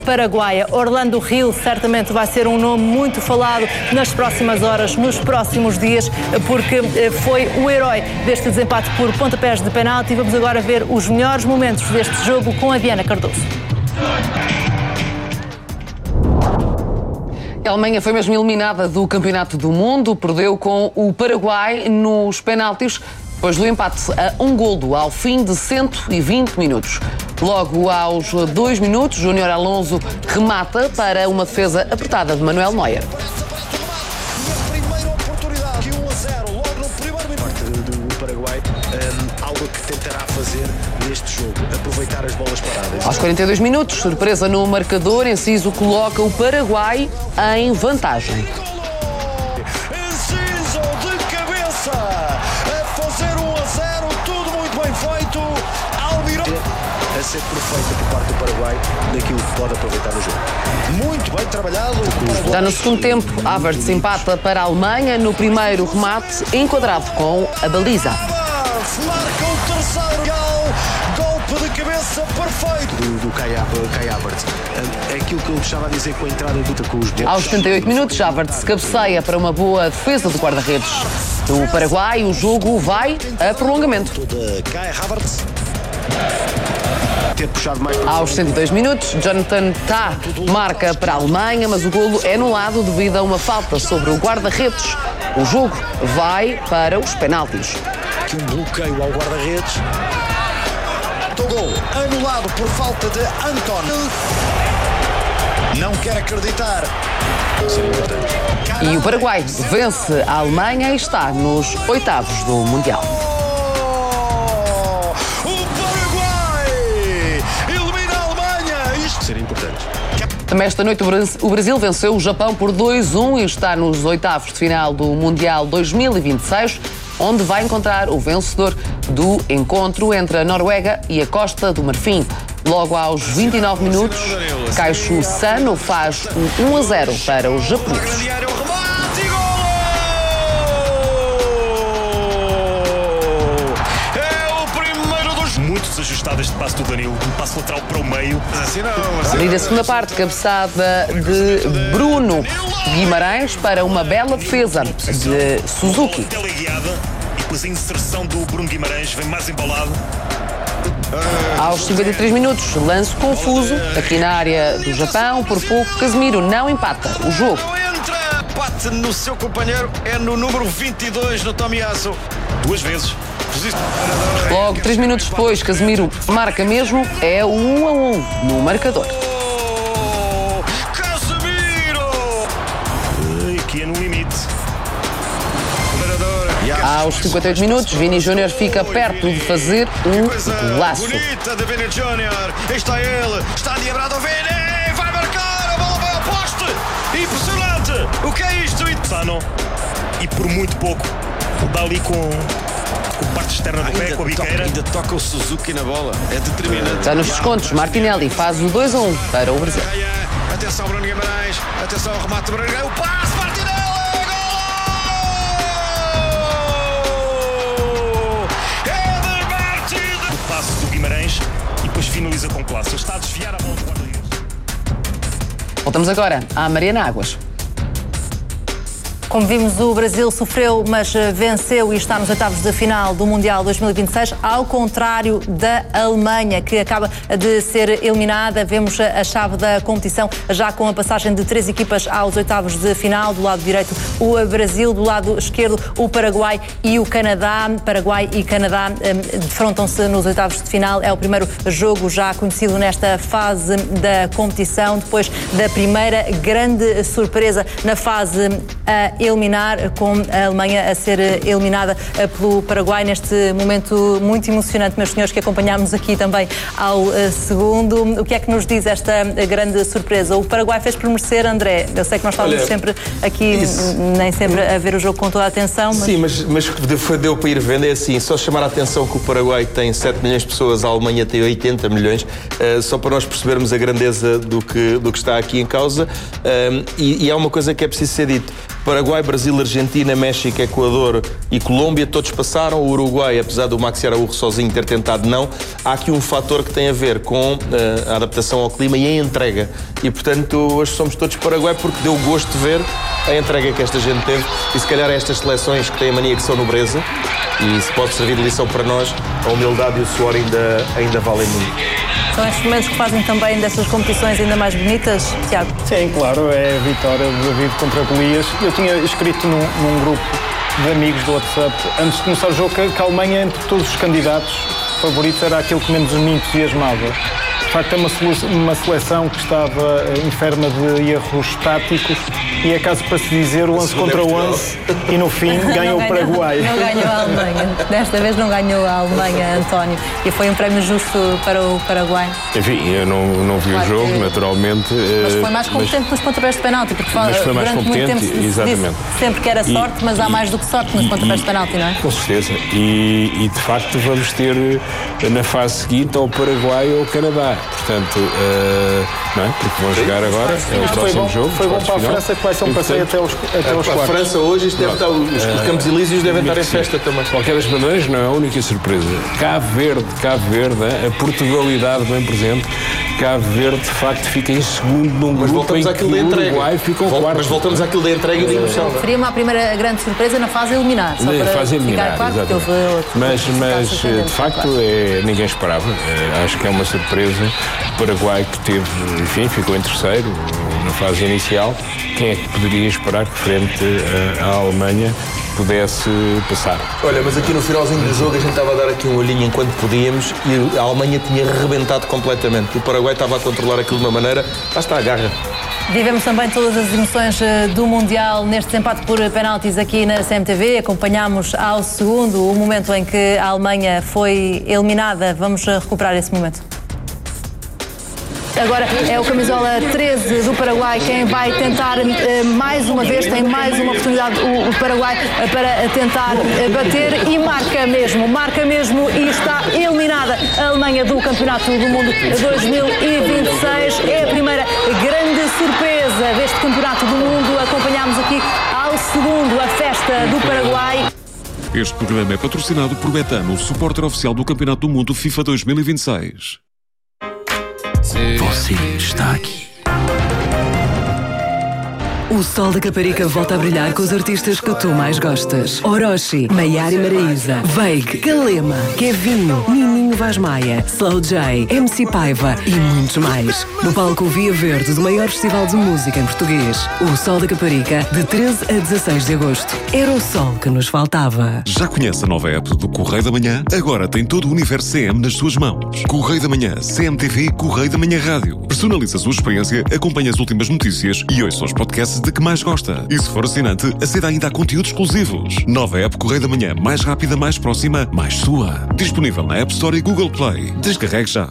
Paraguaia. Orlando Rio certamente vai ser um nome muito falado nas próximas horas, nos próximos dias, porque foi o herói deste desempate por pontapés de penalti. Vamos agora ver os melhores momentos deste jogo com a Diana Cardoso. A Alemanha foi mesmo eliminada do Campeonato do Mundo, perdeu com o Paraguai nos penaltis, depois do empate a 1-golo ao fim de 120 minutos. Logo aos 2 minutos, Júnior Alonso remata para uma defesa apertada de Manuel Neuer. Do Paraguai, algo que tentará fazer neste jogo, aproveitar as bolas paradas. Aos 42 minutos, surpresa no marcador, Enciso coloca o Paraguai em vantagem. Enciso de cabeça, a fazer 1-0, tudo muito bem feito. A ser perfeita por parte do Paraguai naquilo que pode aproveitar no jogo. Muito bem trabalhado. Já no segundo tempo, Havertz empata para a Alemanha no primeiro remate, enquadrado com a baliza. Marca o terceiro golpe de cabeça perfeito do Kai Havertz. É aquilo que eu estava a dizer com a entrada com os dedos. Aos 78 minutos, Havertz cabeceia para uma boa defesa do guarda-redes do Paraguai. O jogo vai a prolongamento. Kai Havertz. Aos 102 minutos, Jonathan Tah marca para a Alemanha, mas o golo é anulado devido a uma falta sobre o guarda-redes. O jogo vai para os penaltis. Aqui um bloqueio ao guarda-redes. O gol anulado por falta de Anton. Não quer acreditar. E o Paraguai vence a Alemanha e está nos oitavos do Mundial. Também esta noite o Brasil venceu o Japão por 2-1 e está nos oitavos de final do Mundial 2026, onde vai encontrar o vencedor do encontro entre a Noruega e a Costa do Marfim. Logo aos 29 minutos, Caixo Sano faz um 1-0 para os japoneses. Desajustado este passo do Danilo, um passo lateral para o meio. E da segunda parte, cabeçada de Bruno Guimarães para uma bela defesa de Suzuki. E depois a inserção do Bruno Guimarães vem mais embalado. Aos 53 minutos, lance confuso aqui na área do Japão. Por pouco, Casemiro não empata o jogo. Entra, bate no seu companheiro, é no número 22 no Tomiyasu. 2 vezes. Logo, 3 minutos depois, Casemiro marca mesmo, é o 1-1 no marcador. Casemiro! Que é no limite. Aos 58 minutos, Vini Júnior fica perto de fazer um golaço. Bonita de Vini Júnior. Está ele, está diabrado o Vini, vai marcar, a bola vai ao poste. Impressionante! O que é isto? Sano, e por muito pouco, dá ali com parte externa do pé, com a biqueira. Ainda toca o Suzuki na bola, é determinante. Já nos descontos, Martinelli faz o 2-1 para o Brasil. Atenção, Bruno Guimarães, atenção ao remate do Bruno Guimarães, o passe, Martinelli, gol! É de partida! O passe do Guimarães e depois finaliza com classe. Ele está a desviar a bola do guarda-redes. Voltamos agora à Mariana Águas. Como vimos, o Brasil sofreu, mas venceu e está nos oitavos de final do Mundial 2026, ao contrário da Alemanha, que acaba de ser eliminada. Vemos a chave da competição já com a passagem de 3 equipas aos oitavos de final. Do lado direito, o Brasil, do lado esquerdo, o Paraguai e o Canadá. Paraguai e Canadá defrontam-se nos oitavos de final. É o primeiro jogo já conhecido nesta fase da competição, depois da primeira grande surpresa na fase eliminar, com a Alemanha a ser eliminada pelo Paraguai neste momento muito emocionante, meus senhores, que acompanhámos aqui também ao segundo. O que é que nos diz esta grande surpresa? O Paraguai fez por merecer, André. Eu sei que nós estávamos sempre aqui, nem sempre a ver o jogo com toda a atenção. Mas... Sim, mas deu para ir vendo. É assim, só chamar a atenção que o Paraguai tem 7 milhões de pessoas, a Alemanha tem 80 milhões, só para nós percebermos a grandeza do que está aqui em causa. E há uma coisa que é preciso ser dito. Paraguai, Brasil, Argentina, México, Equador e Colômbia, todos passaram. O Uruguai, apesar do Maxi Araújo sozinho ter tentado, não. Há aqui um fator que tem a ver com a adaptação ao clima e a entrega. E, portanto, hoje somos todos Paraguai porque deu gosto de ver a entrega que esta gente teve. E, se calhar, estas seleções que têm a mania que são nobreza, e se pode servir de lição para nós, a humildade e o suor ainda valem muito. São estes momentos que fazem também destas competições ainda mais bonitas, Tiago? Sim, claro, é a vitória de David contra Golias. Eu tinha escrito num grupo de amigos do WhatsApp, antes de começar o jogo, que a Alemanha, entre todos os candidatos favoritos, era aquele que menos me entusiasmava. De facto, é uma seleção que estava enferma de erros táticos e é caso para se dizer 11 contra 11 e no fim ganhou o Paraguai. Não ganhou a Alemanha. Desta vez não ganhou a Alemanha, António. E foi um prémio justo para o Paraguai. Enfim, eu não vi o jogo, naturalmente. Mas foi mais competente nos pontapés de penalti, porque mas foi mais durante muito tempo exatamente. Disse sempre que era sorte, mas há mais do que sorte nos pontapés de penalti, não é? Com certeza. E de facto vamos ter na fase seguinte ou o Paraguai ou o Canadá. Portanto, não é? Porque vão jogar agora, é o próximo jogo. Foi bom para a França, que vai ser um passeio até os quartos. A França hoje, isto deve estar, os Campos Elíseos devem estar em festa também. De qualquer das maneiras, não é a única surpresa. Cabo Verde, a Portugalidade bem presente. Cabo Verde, de facto, fica em segundo num grupo em que o Uruguai fica em quarto. Mas voltamos àquilo da entrega e da emoção. Seria a primeira grande surpresa na fase eliminar. Só para fase eliminar, claro, mas de facto, ninguém esperava. Acho que é uma surpresa. O Paraguai que teve, enfim, ficou em terceiro na fase inicial. Quem é que poderia esperar que frente à Alemanha pudesse passar? Olha, mas aqui no finalzinho do jogo a gente estava a dar aqui um olhinho enquanto podíamos e a Alemanha tinha arrebentado completamente. O Paraguai estava a controlar aquilo de uma maneira, lá está a garra. Vivemos também todas as emoções do Mundial neste desempate por penaltis aqui na CMTV. Acompanhámos ao segundo o momento em que a Alemanha foi eliminada. Vamos recuperar esse momento. Agora é o camisola 13 do Paraguai quem vai tentar mais uma vez, tem mais uma oportunidade o Paraguai para tentar bater e marca mesmo e está eliminada a Alemanha do Campeonato do Mundo 2026. É a primeira grande surpresa deste Campeonato do Mundo. Acompanhámos aqui ao segundo a festa do Paraguai. Este programa é patrocinado por Betano, supporter oficial do Campeonato do Mundo FIFA 2026. Você está aqui. O Sol da Caparica volta a brilhar com os artistas que tu mais gostas. Orochi, Maiara e Maraísa, Veig, Calema, Kevinho, Nininho Vaz Maia, Slow J, MC Paiva e muitos mais. No palco Via Verde do maior festival de música em português. O Sol da Caparica, de 13 a 16 de agosto. Era o sol que nos faltava. Já conhece a nova app do Correio da Manhã? Agora tem todo o universo CM nas suas mãos. Correio da Manhã, CMTV e Correio da Manhã Rádio. Personaliza a sua experiência, acompanha as últimas notícias e ouça os podcasts de que mais gosta. E se for assinante, aceda ainda a conteúdos exclusivos. Nova app Correio da Manhã, mais rápida, mais próxima, mais sua. Disponível na App Store e Google Play. Descarregue já.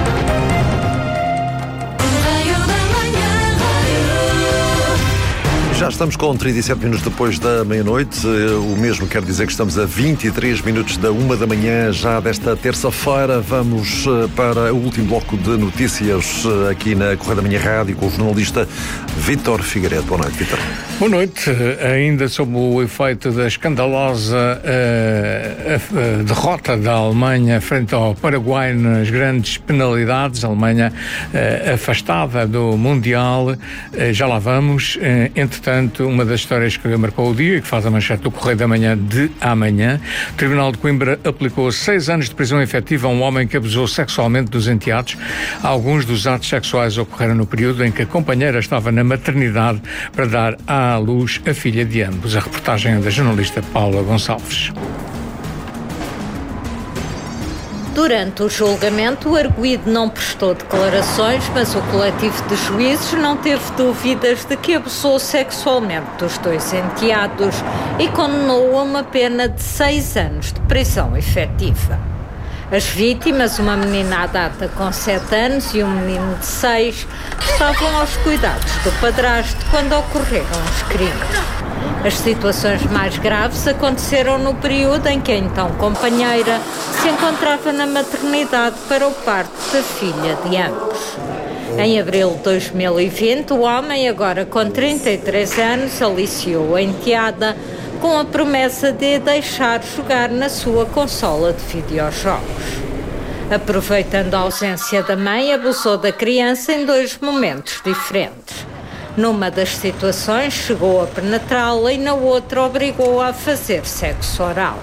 Já estamos com 37 minutos depois da meia-noite. O mesmo quer dizer que estamos a 23 minutos da 1 da manhã, já desta terça-feira. Vamos para o último bloco de notícias aqui na Correio da Manhã Rádio com o jornalista Vítor Figueiredo. Boa noite, Vítor. Boa noite. Ainda sob o efeito da escandalosa derrota da Alemanha frente ao Paraguai nas grandes penalidades, a Alemanha afastada do Mundial, já lá vamos. Entretanto, uma das histórias que marcou o dia e que faz a manchete do Correio da Manhã de amanhã, o Tribunal de Coimbra aplicou 6 anos de prisão efetiva a um homem que abusou sexualmente dos enteados. Alguns dos atos sexuais ocorreram no período em que a companheira estava na maternidade para dar à luz a filha de ambos. A reportagem é da jornalista Paula Gonçalves. Durante o julgamento, o arguido não prestou declarações, mas o coletivo de juízes não teve dúvidas de que abusou sexualmente dos dois enteados e condenou a uma pena de 6 anos de prisão efetiva. As vítimas, uma menina à data com 7 anos e um menino de 6, estavam aos cuidados do padrasto quando ocorreram os crimes. As situações mais graves aconteceram no período em que a então companheira se encontrava na maternidade para o parto da filha de ambos. Em abril de 2020, o homem, agora com 33 anos, aliciou a enteada com a promessa de deixar jogar na sua consola de videojogos. Aproveitando a ausência da mãe, abusou da criança em 2 momentos diferentes. Numa das situações, chegou a penetrá-la e na outra obrigou-a a fazer sexo oral.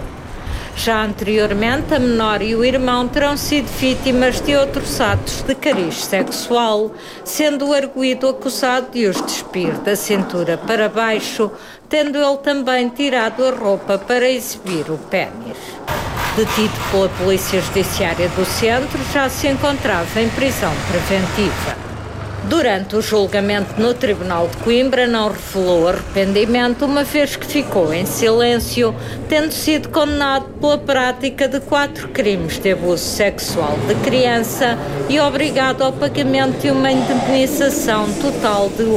Já anteriormente, a menor e o irmão terão sido vítimas de outros atos de cariz sexual, sendo o arguido acusado de os despir da cintura para baixo, tendo ele também tirado a roupa para exibir o pénis. Detido pela Polícia Judiciária do Centro, já se encontrava em prisão preventiva. Durante o julgamento no Tribunal de Coimbra, não revelou arrependimento, uma vez que ficou em silêncio, tendo sido condenado pela prática de 4 crimes de abuso sexual de criança e obrigado ao pagamento de uma indemnização total de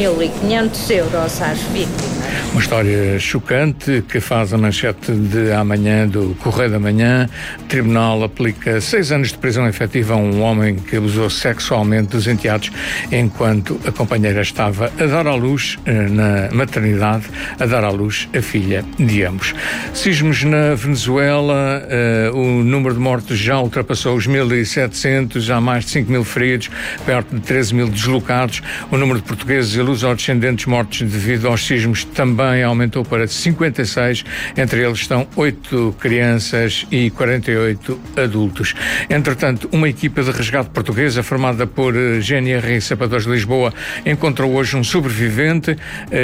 8.500 euros às vítimas. Uma história chocante que faz a manchete de amanhã do Correio da Manhã. O Tribunal aplica 6 anos de prisão efetiva a um homem que abusou sexualmente dos enteados enquanto a companheira estava a dar à luz na maternidade, a dar à luz a filha de ambos. Sismos na Venezuela, o número de mortos já ultrapassou os 1.700, há mais de 5.000 feridos, perto de 13.000 deslocados. O número de portugueses e luso-descendentes mortos devido aos sismos também aumentou para 56, entre eles estão 8 crianças e 48 adultos. Entretanto, uma equipa de resgate portuguesa formada por GNR e Sapadores de Lisboa encontrou hoje um sobrevivente.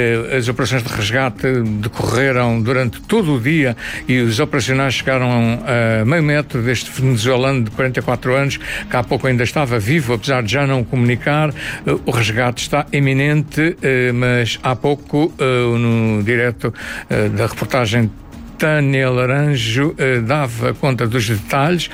As operações de resgate decorreram durante todo o dia e os operacionais chegaram a meio metro deste venezuelano de 44 anos, que há pouco ainda estava vivo, apesar de já não comunicar. O resgate está iminente, mas há pouco, no direto da reportagem, Tânia Laranjo dava conta dos detalhes.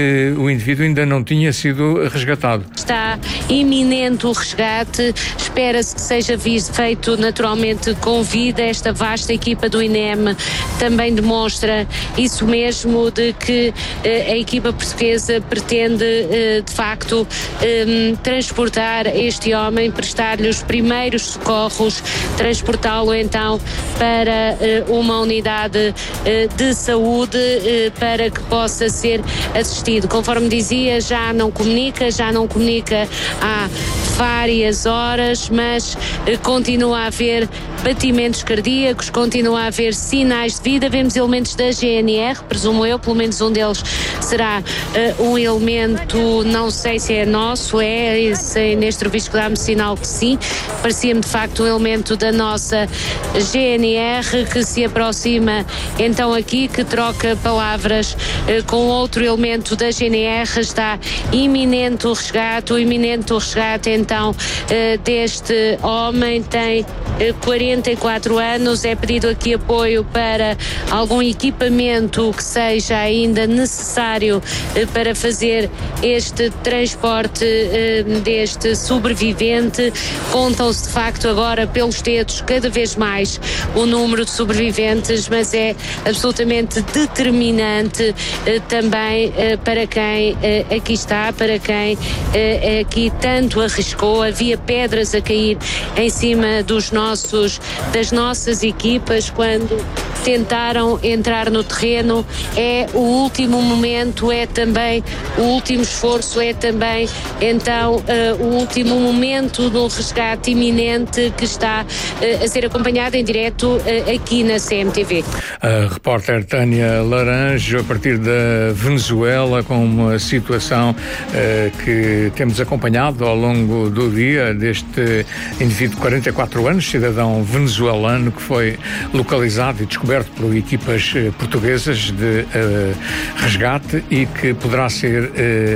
O indivíduo ainda não tinha sido resgatado. Está iminente o resgate, espera-se que seja feito naturalmente com vida. Esta vasta equipa do INEM também demonstra isso mesmo, de que a equipa portuguesa pretende de facto transportar este homem, prestar-lhe os primeiros socorros, transportá-lo então para uma unidade de saúde para que possa ser assistido. Conforme dizia, já não comunica há várias horas, mas continua a haver batimentos cardíacos, continua a haver sinais de vida. Vemos elementos da GNR, presumo eu, pelo menos um deles será um elemento, não sei se é nosso, neste visco dá-me sinal que sim, parecia-me de facto um elemento da nossa GNR que se aproxima então aqui, que troca palavras com outro elemento da GNR. Está iminente o resgate então deste homem, tem 44 anos, é pedido aqui apoio para algum equipamento que seja ainda necessário para fazer este transporte deste sobrevivente. Contam-se de facto agora pelos dedos cada vez mais o número de sobreviventes, mas é absolutamente determinante também para quem aqui está, para quem aqui tanto arriscou. Havia pedras a cair em cima das nossas equipas quando tentaram entrar no terreno. É o último momento, é também o último esforço, é também então o último momento do resgate iminente que está a ser acompanhado em direto aqui na CMTV. A repórter Tânia Laranjo, a partir da Venezuela, com uma situação que temos acompanhado ao longo do dia deste indivíduo de 44 anos, cidadão venezuelano, que foi localizado e descoberto por equipas portuguesas de resgate e que poderá ser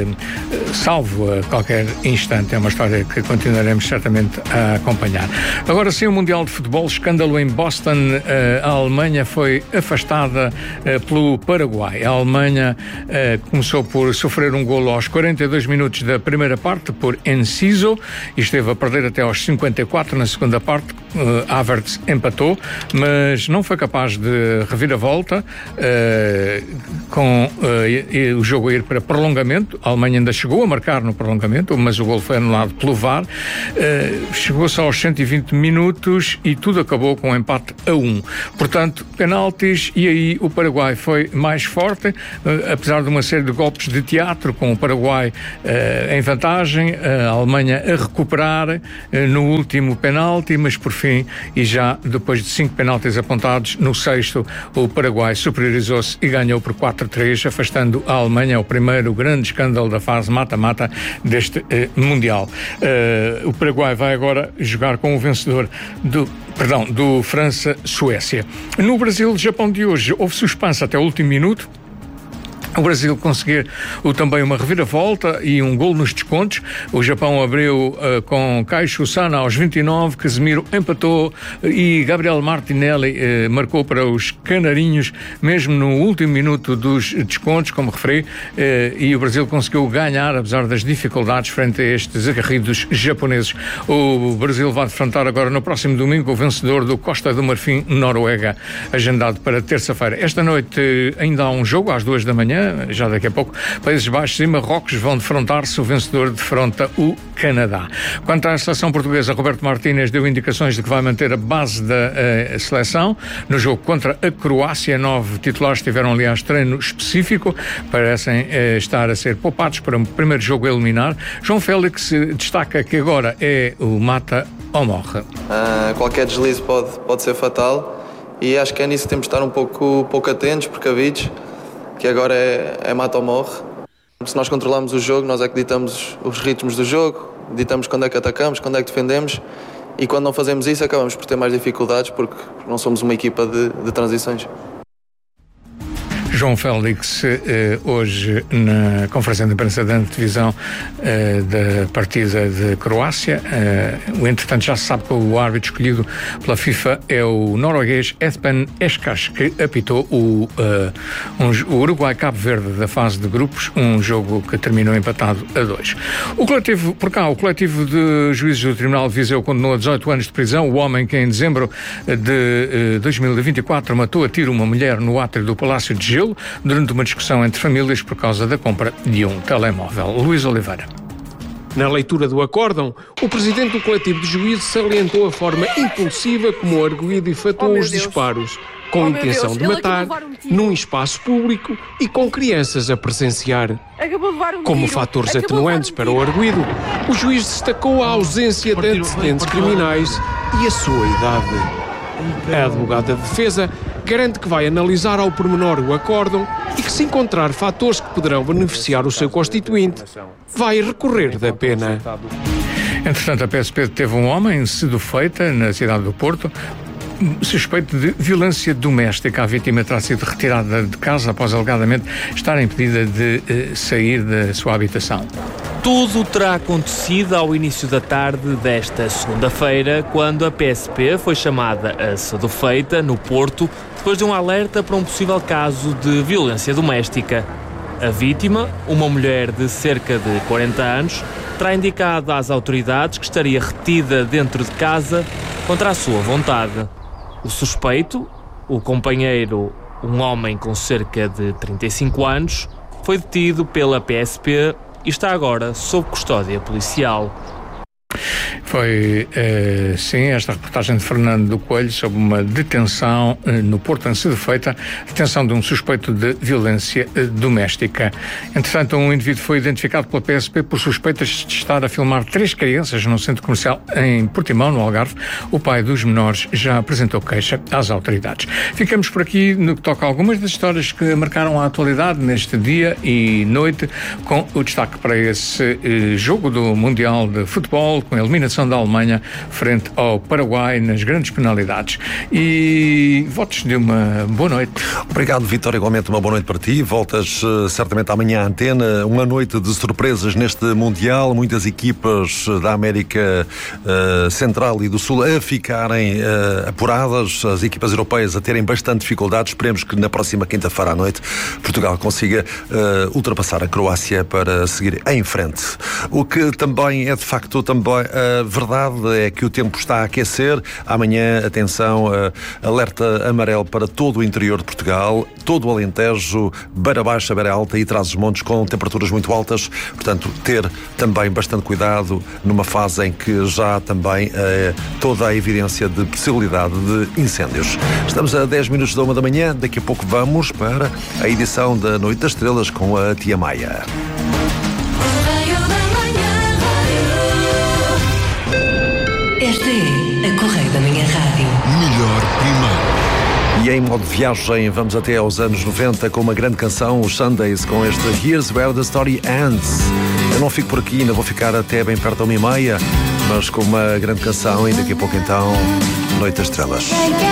salvo a qualquer instante. É uma história que continuaremos certamente a acompanhar. Agora sim, o Mundial de Futebol, escândalo em Boston. A Alemanha foi afastada pelo Paraguai. A Alemanha começou por sofrer um golo aos 42 minutos da primeira parte por Enciso e esteve a perder até aos 54 na segunda parte. Havertz empatou, mas não foi capaz de reviravolta com o jogo a ir para prolongamento. A Alemanha ainda chegou a marcar no prolongamento, mas o golo foi anulado pelo VAR. Chegou-se aos 120 minutos e tudo acabou com um empate a 1. Portanto, penaltis, e aí o Paraguai foi mais forte, apesar de uma série de golpes de teatro, com o Paraguai em vantagem, a Alemanha a recuperar no último penalti, mas por fim, e já depois de 5 penaltis apontados, no sexto o Paraguai superiorizou-se e ganhou por 4-3, afastando a Alemanha, o primeiro grande escândalo da fase mata-mata deste Mundial. O Paraguai vai agora jogar com o vencedor do França-Suécia. No Brasil-Japão de hoje houve suspense até o último minuto. O Brasil conseguiu também uma reviravolta e um golo nos descontos. O Japão abriu com Caixo Sana aos 29, Casemiro empatou e Gabriel Martinelli marcou para os canarinhos, mesmo no último minuto dos descontos, como referi, e o Brasil conseguiu ganhar, apesar das dificuldades frente a estes aguerridos japoneses. O Brasil vai defrontar agora no próximo domingo o vencedor do Costa do Marfim, Noruega, agendado para terça-feira. Esta noite ainda há um jogo às 2 da manhã, já daqui a pouco. Países Baixos e Marrocos vão defrontar-se, o vencedor defronta o Canadá. Quanto à seleção portuguesa, Roberto Martínez deu indicações de que vai manter a base da seleção. No jogo contra a Croácia, 9 titulares tiveram, aliás, treino específico, parecem estar a ser poupados para o primeiro jogo a eliminar. João Félix destaca que agora é o mata ou morre. Qualquer deslize pode ser fatal e acho que é nisso que temos de estar um pouco atentos, precavidos, que agora é mata ou morre. Se nós controlamos o jogo, nós é que ditamos os ritmos do jogo, ditamos quando é que atacamos, quando é que defendemos, e quando não fazemos isso acabamos por ter mais dificuldades porque não somos uma equipa de transições. João Félix, hoje na conferência de imprensa da antevisão da partida de Croácia, entretanto já se sabe que o árbitro escolhido pela FIFA é o norueguês Espen Eskars, que apitou o Uruguai Cabo Verde da fase de grupos, um jogo que terminou empatado a 2. O coletivo de juízes do Tribunal de Viseu condenou a 18 anos de prisão o homem que em dezembro de 2024 matou a tiro uma mulher no átrio do Palácio de Gelo durante uma discussão entre famílias por causa da compra de um telemóvel. Luís Oliveira. Na leitura do acórdão, o presidente do coletivo de juízes salientou a forma impulsiva como o arguido efetuou os disparos, com a intenção de matar, num espaço público e com crianças a presenciar. Como fatores atenuantes para o arguido, o juiz destacou a ausência de antecedentes criminais e a sua idade. A advogada de defesa garante que vai analisar ao pormenor o acórdão e que, se encontrar fatores que poderão beneficiar o seu constituinte, vai recorrer da pena. Entretanto, a PSP teve um homem sedufeita na cidade do Porto, suspeito de violência doméstica. A vítima terá sido retirada de casa após alegadamente estar impedida de sair da sua habitação. Tudo terá acontecido ao início da tarde desta segunda-feira, quando a PSP foi chamada a sedufeita, no Porto, depois de um alerta para um possível caso de violência doméstica. A vítima, uma mulher de cerca de 40 anos, terá indicado às autoridades que estaria retida dentro de casa contra a sua vontade. O suspeito, o companheiro, um homem com cerca de 35 anos, foi detido pela PSP e está agora sob custódia policial. Foi, sim, esta reportagem de Fernando do Coelho sobre uma detenção no Porto, em Sedufeita, detenção de um suspeito de violência doméstica. Entretanto, um indivíduo foi identificado pela PSP por suspeitas de estar a filmar 3 crianças num centro comercial em Portimão, no Algarve. O pai dos menores já apresentou queixa às autoridades. Ficamos por aqui no que toca a algumas das histórias que marcaram a atualidade neste dia e noite, com o destaque para esse jogo do Mundial de Futebol, com a eliminação pontuação da Alemanha frente ao Paraguai nas grandes penalidades. E votos de uma boa noite. Obrigado, Vítor. Igualmente uma boa noite para ti. Voltas certamente amanhã à antena. Uma noite de surpresas neste Mundial. Muitas equipas da América Central e do Sul a ficarem apuradas. As equipas europeias a terem bastante dificuldades. Esperemos que na próxima quinta-feira à noite Portugal consiga ultrapassar a Croácia para seguir em frente. O que também é de facto também verdade é que o tempo está a aquecer. Amanhã, atenção, alerta amarelo para todo o interior de Portugal, todo o Alentejo, Beira Baixa, Beira Alta e Trás-os-Montes com temperaturas muito altas. Portanto, ter também bastante cuidado numa fase em que já há também toda a evidência de possibilidade de incêndios. Estamos a 10 minutos da 1 da manhã. Daqui a pouco vamos para a edição da Noite das Estrelas com a Tia Maia. Esta é a Correio da Manhã Rádio. Melhor primeiro. E em modo de viagem vamos até aos anos 90 com uma grande canção, os Sundays, com este Here's Where the Story Ends. Eu não fico por aqui, ainda vou ficar até bem perto da 1h30, mas com uma grande canção e daqui a pouco então Noite das Estrelas.